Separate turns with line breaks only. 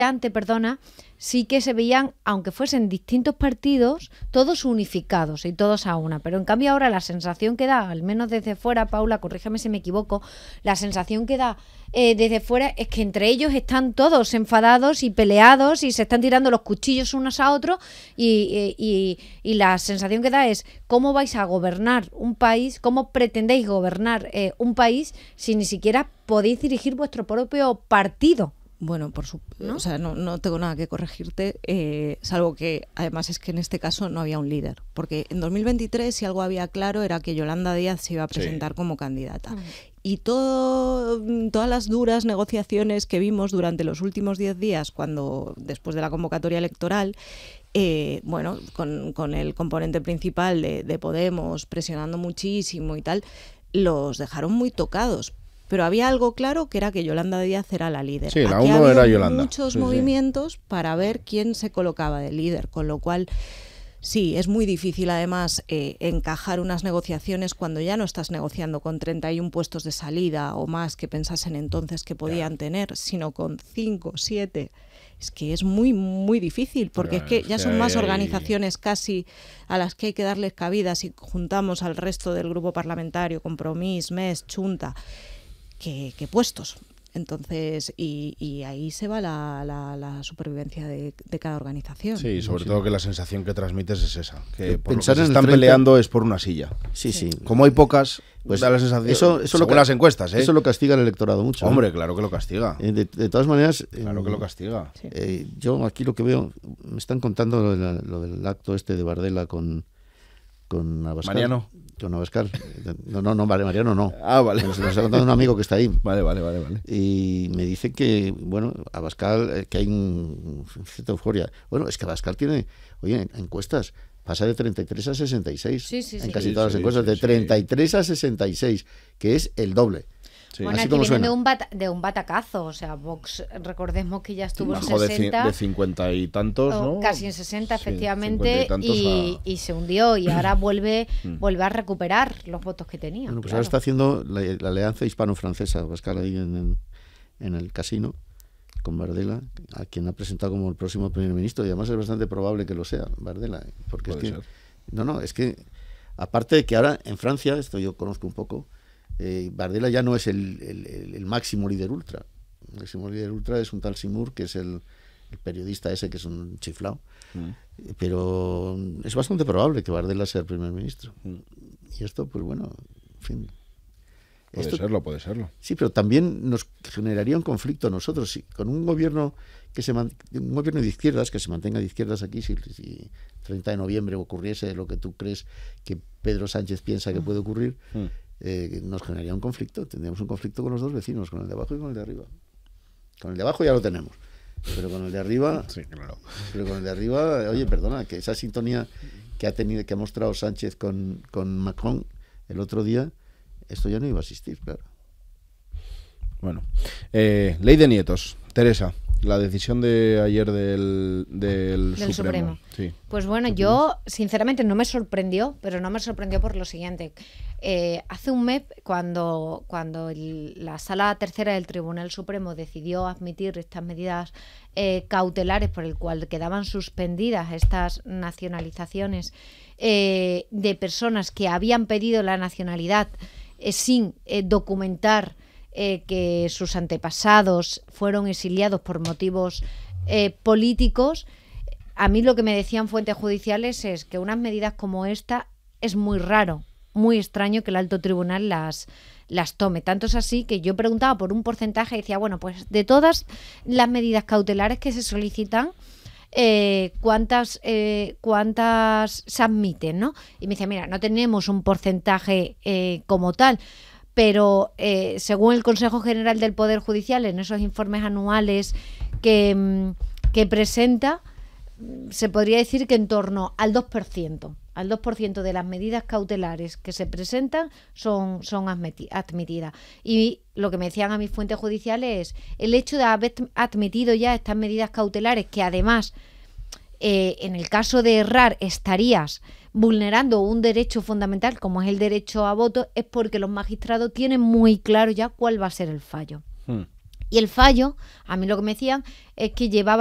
antes, perdona, sí que se veían, aunque fuesen distintos partidos, todos unificados y todos a una. Pero en cambio ahora la sensación que da, al menos desde fuera, Paula, corrígeme si me equivoco, la sensación que da desde fuera es que entre ellos están todos enfadados y peleados y se están tirando los cuchillos unos a otros y la sensación que da es cómo vais a gobernar un país, cómo pretendéis gobernar un país si ni siquiera podéis dirigir vuestro propio partido.
Bueno, ¿no? O sea, no tengo nada que corregirte, salvo que además es que en este caso no había un líder, porque en 2023 si algo había claro era que Yolanda Díaz se iba a presentar como candidata. Y todas las duras negociaciones que vimos durante los últimos 10 días, después de la convocatoria electoral, bueno, con el componente principal de Podemos presionando muchísimo y tal, los dejaron muy tocados. Pero había algo claro que era que Yolanda Díaz era la líder.
Sí, la
Aquí
uno era Yolanda.
Había muchos movimientos para ver quién se colocaba de líder, con lo cual sí, es muy difícil además encajar unas negociaciones cuando ya no estás negociando con 31 puestos de salida o más que pensasen entonces que podían tener, sino con 5, 7. Es que es muy, muy difícil, porque es que ya son más organizaciones casi a las que hay que darles cabida si juntamos al resto del grupo parlamentario, Compromís, MES, Chunta, que puestos. Entonces, y ahí se va la supervivencia de cada organización.
Sí, sobre todo que la sensación que transmites es esa, que por
pensar
lo que se
en el
están
30...
peleando es por una silla.
Sí.
Como hay pocas, pues da la sensación,
eso
según las encuestas,
Eso lo castiga el electorado mucho.
Hombre, claro que lo castiga.
De todas maneras...
Claro que lo castiga.
Yo aquí lo que veo, me están contando lo del acto este de Bardella con Abascal.
Mariano.
Con Abascal. No, vale, Mariano no.
Ah, vale.
Nos está contando un amigo que está ahí.
Vale.
Y me dice que, bueno, Abascal, que hay cierta euforia. Bueno, es que Abascal tiene, oye, encuestas, pasa de 33 a 66. En casi todas las encuestas, de 33 a 66, que es el doble.
Sí. Bueno, aquí vienen de un batacazo, o sea, Vox, recordemos que ya estuvo en 60.
De 50 y tantos, ¿no?
Casi en 60, efectivamente, y se hundió, y ahora vuelve a recuperar los votos que tenía.
Bueno, pues ahora está haciendo la alianza hispano-francesa, Abascal ahí en el casino, con Bardella, a quien ha presentado como el próximo primer ministro, y además es bastante probable que lo sea, Bardella, porque
puede
es que...
ser.
Es que, aparte de que ahora en Francia, esto yo conozco un poco, Bardella ya no es el máximo líder ultra. El máximo líder ultra es un tal Simur, que es el periodista ese, que es un chiflao. Pero es bastante probable que Bardella sea el primer ministro. Y esto, pues bueno, en fin.
Puede serlo.
Sí, pero también nos generaría un conflicto a nosotros. Si con un gobierno un gobierno de izquierdas, que se mantenga de izquierdas aquí, si 30 de noviembre ocurriese lo que tú crees que Pedro Sánchez piensa que puede ocurrir, nos generaría un conflicto. Tendríamos un conflicto con los dos vecinos, con el de abajo y con el de arriba. Con el de abajo ya lo tenemos, pero con el de arriba,
sí, claro.
Pero con el de arriba, oye, perdona, que esa sintonía que ha mostrado Sánchez con Macron el otro día, esto ya no iba a existir, claro.
Bueno, ley de nietos, Teresa. La decisión de ayer del Supremo. Sí.
Pues bueno, yo sinceramente no me sorprendió, pero no me sorprendió por lo siguiente. Hace un mes, cuando la Sala Tercera del Tribunal Supremo decidió admitir estas medidas cautelares por el cual quedaban suspendidas estas nacionalizaciones de personas que habían pedido la nacionalidad sin documentar que sus antepasados fueron exiliados por motivos políticos, a mí lo que me decían fuentes judiciales es que unas medidas como esta es muy raro, muy extraño que el alto tribunal las tome. Tanto es así que yo preguntaba por un porcentaje y decía, bueno, pues de todas las medidas cautelares que se solicitan, ¿cuántas se admiten, ¿no? Y me decía, mira, no tenemos un porcentaje como tal, pero según el Consejo General del Poder Judicial, en esos informes anuales que presenta, se podría decir que en torno al 2% de las medidas cautelares que se presentan son admitidas. Y lo que me decían a mis fuentes judiciales es el hecho de haber admitido ya estas medidas cautelares, que además, en el caso de errar, estarías vulnerando un derecho fundamental como es el derecho a voto, es porque los magistrados tienen muy claro ya cuál va a ser el fallo. Y el fallo, a mí lo que me decían es que llevaba